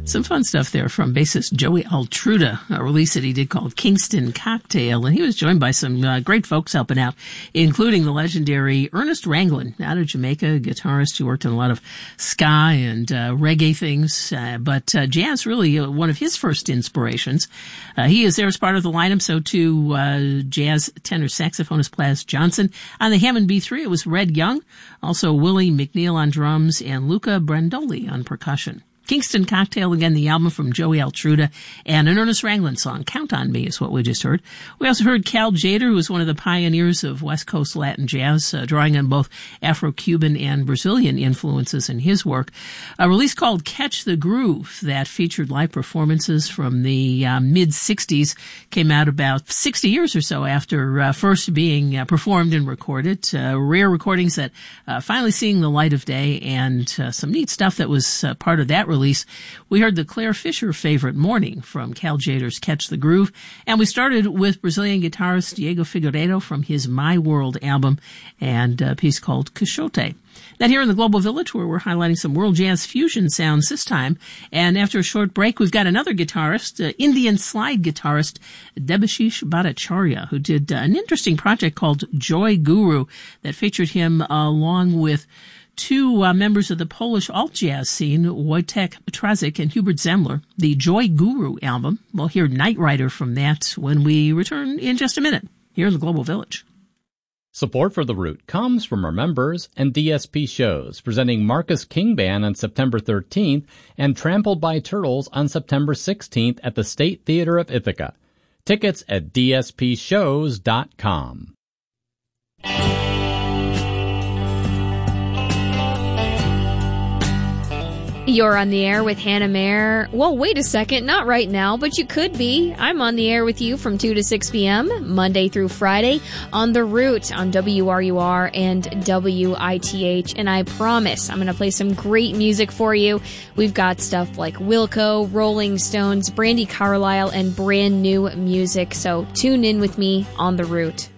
Some fun stuff there from bassist Joey Altruda, a release that he did called Kingston Cocktail, and he was joined by some great folks helping out, including the legendary Ernest Ranglin out of Jamaica, a guitarist who worked on a lot of ska and reggae things, but jazz really one of his first inspirations. He is there as part of the lineup, so too jazz tenor saxophonist Plas Johnson. On the Hammond B3, it was Red Young, also Willie McNeil on drums, and Luca Brandoli on percussion. Kingston Cocktail, again, the album from Joey Altruda, and an Ernest Ranglin song, Count on Me, is what we just heard. We also heard Cal Tjader, who was one of the pioneers of West Coast Latin jazz, drawing on both Afro-Cuban and Brazilian influences in his work. A release called Catch the Groove that featured live performances from the mid-'60s, came out about 60 years or so after first being performed and recorded. Rare recordings that finally seeing the light of day, and some neat stuff that was part of that release. We heard the Claire Fisher favorite Morning from Cal Tjader's Catch the Groove, and we started with Brazilian guitarist Diego Figueiredo from his My World album and a piece called Quixote. Now here in the Global Village, where we're highlighting some world jazz fusion sounds this time, and after a short break, we've got another guitarist, Indian slide guitarist Debashish Bhattacharya, who did an interesting project called Joy Guru that featured him along with two members of the Polish alt-jazz scene, Wojtek Petrazik and Hubert Zemler, the Joy Guru album. We'll hear Night Rider from that when we return in just a minute here in the Global Village. Support for The Root comes from our members and DSP shows, presenting Marcus King Band on September 13th and Trampled by Turtles on September 16th at the State Theater of Ithaca. Tickets at dspshows.com. You're on the air with Hannah Mayer. Well, wait a second, not right now, but you could be. I'm on the air with you from 2 to 6 p.m., Monday through Friday, on The Root on WRUR and WITH, and I promise I'm going to play some great music for you. We've got stuff like Wilco, Rolling Stones, Brandi Carlile, and brand new music, so tune in with me on The Root.